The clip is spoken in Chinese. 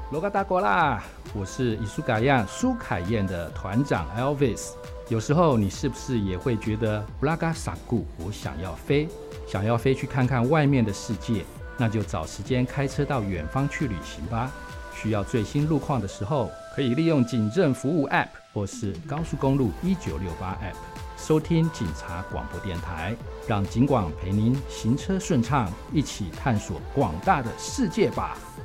罗嘎达国啦，我是伊苏嘎亚苏凯燕的团长 Elvis。有时候你是不是也会觉得布拉嘎萨固，我想要飞，想要飞去看看外面的世界？那就找时间开车到远方去旅行吧。需要最新路况的时候，可以利用警政服务 App 或是高速公路1968 App 收听警察广播电台，让警广陪您行车顺畅，一起探索广大的世界吧。